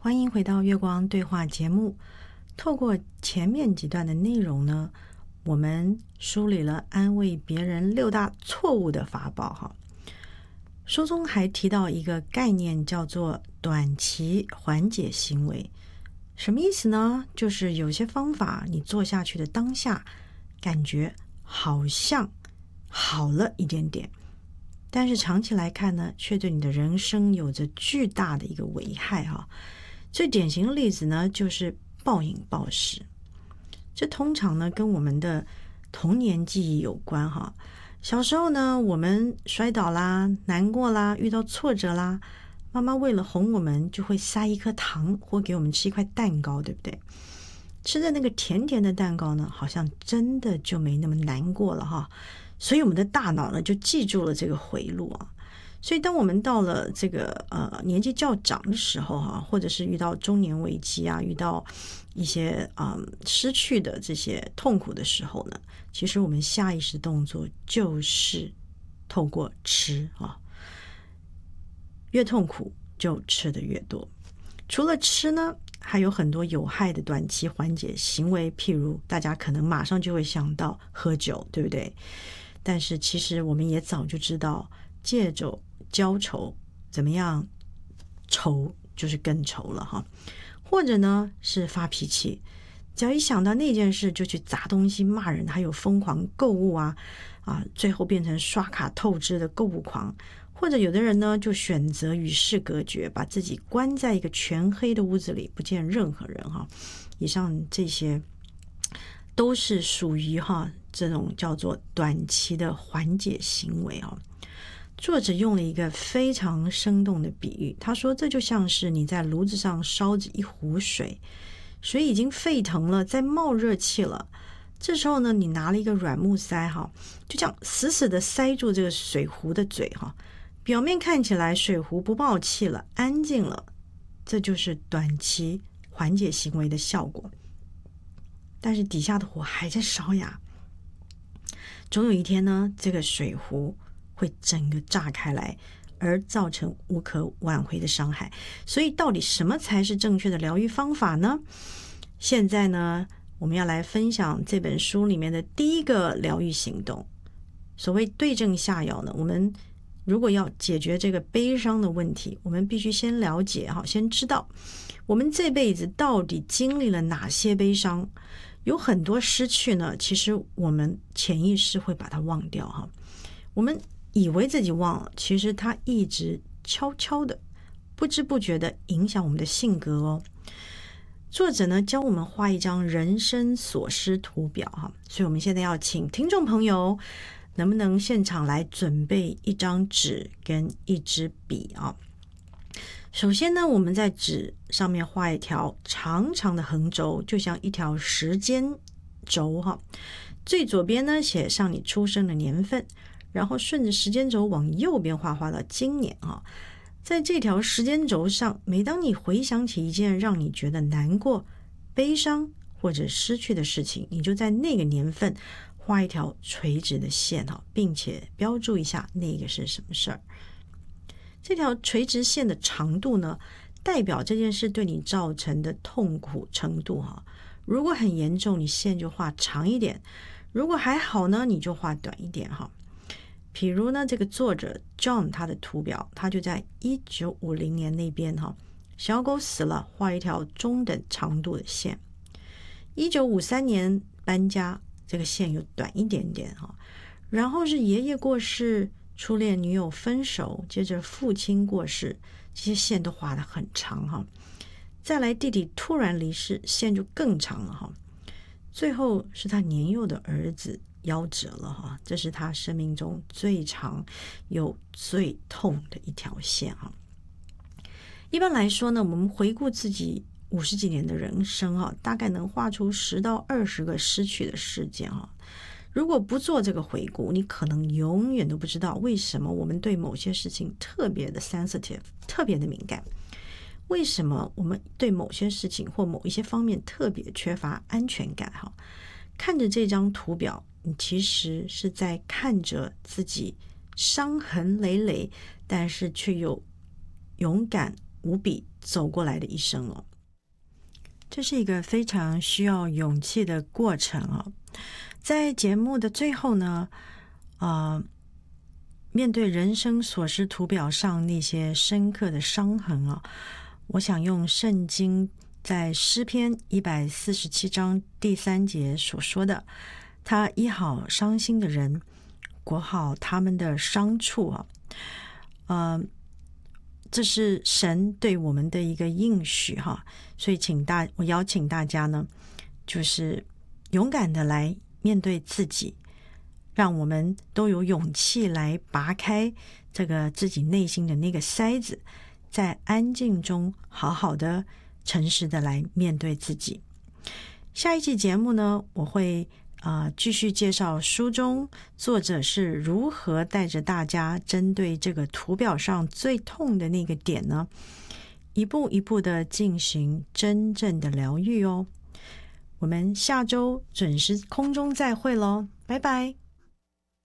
欢迎回到月光对话节目。透过前面几段的内容呢，我们梳理了安慰别人6大错误的法宝哈。书中还提到一个概念叫做短期缓解行为。什么意思呢？就是有些方法你做下去的当下感觉好像好了一点点，但是长期来看呢，却对你的人生有着巨大的一个危害哈。最典型的例子呢，就是暴饮暴食。这通常呢跟我们的童年记忆有关哈。小时候呢，我们摔倒啦、难过啦、遇到挫折啦，妈妈为了哄我们，就会塞一颗糖或给我们吃一块蛋糕，对不对？吃的那个甜甜的蛋糕呢，好像真的就没那么难过了哈。所以我们的大脑呢就记住了这个回路啊。所以当我们到了这个年纪较长的时候哈，或者是遇到中年危机啊，遇到一些失去的这些痛苦的时候呢，其实我们下意识动作就是透过吃啊，越痛苦就吃的越多。除了吃呢，还有很多有害的短期缓解行为，譬如大家可能马上就会想到喝酒，对不对？但是其实我们也早就知道，借着浇愁怎么样，愁就是更愁了哈。或者呢是发脾气，只要一想到那件事就去砸东西骂人，还有疯狂购物最后变成刷卡透支的购物狂。或者有的人呢就选择与世隔绝，把自己关在一个全黑的屋子里，不见任何人哈。以上这些都是属于这种叫做短期的缓解行为啊。作者用了一个非常生动的比喻，他说这就像是你在炉子上烧着一壶水，水已经沸腾了，在冒热气了。这时候呢，你拿了一个软木塞就这样死死的塞住这个水壶的嘴表面看起来水壶不冒气了，安静了，这就是短期缓解行为的效果。但是底下的火还在烧呀，总有一天呢，这个水壶会整个炸开来，而造成无可挽回的伤害。所以到底什么才是正确的疗愈方法呢？现在呢，我们要来分享这本书里面的第一个疗愈行动。所谓对症下药呢，我们如果要解决这个悲伤的问题，我们必须先了解先知道我们这辈子到底经历了哪些悲伤。有很多失去呢，其实我们潜意识会把它忘掉我们以为自己忘了，其实它一直悄悄的不知不觉的影响我们的性格作者呢教我们画一张人生所失图表所以我们现在要请听众朋友能不能现场来准备一张纸跟一支笔首先呢，我们在纸上面画一条长长的横轴，就像一条时间轴最左边呢写上你出生的年份，然后顺着时间轴往右边画到今年在这条时间轴上，每当你回想起一件让你觉得难过、悲伤或者失去的事情，你就在那个年份画一条垂直的线并且标注一下那个是什么事儿。这条垂直线的长度呢，代表这件事对你造成的痛苦程度如果很严重，你线就画长一点；如果还好呢，你就画短一点比如呢，这个作者 John 他的图表，他就在1950年那边小狗死了，画一条中等长度的线。1953年搬家，这个线又短一点点然后是爷爷过世，初恋女友分手，接着父亲过世，这些线都画得很长再来弟弟突然离世，线就更长了最后是他年幼的儿子夭折了这是他生命中最长又最痛的一条线一般来说呢，我们回顾自己50几年的人生大概能画出10到20个失去的事件如果不做这个回顾，你可能永远都不知道为什么我们对某些事情特别的 sensitive， 特别的敏感，为什么我们对某些事情或某一些方面特别缺乏安全感看着这张图表，你其实是在看着自己伤痕累累，但是却又勇敢无比走过来的一生哦。这是一个非常需要勇气的过程哦。在节目的最后呢，面对人生所示图表上那些深刻的伤痕啊，我想用圣经在诗篇147章第3节所说的，他医好伤心的人，裹好他们的伤处啊。这是神对我们的一个应许哈，所以我邀请大家呢，就是勇敢的来面对自己，让我们都有勇气来拔开这个自己内心的那个筛子，在安静中好好的诚实的来面对自己。下一期节目呢，我会继续介绍书中作者是如何带着大家针对这个图表上最痛的那个点呢，一步一步的进行真正的疗愈哦。我们下周准时空中再会咯，拜拜。